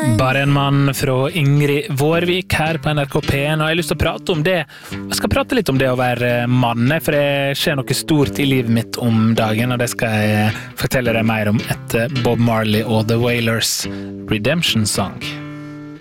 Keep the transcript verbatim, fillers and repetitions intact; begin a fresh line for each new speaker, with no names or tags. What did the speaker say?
Bare en mann fra Ingrid Vårvik her på N R K P en, og jeg har lyst til å prate om det. Jeg skal prate litt om det å være mann, for det skjer noe stort i livet mitt om dagen, og det skal jeg fortelle deg mer om etter Bob Marley og The Wailers Redemption Song.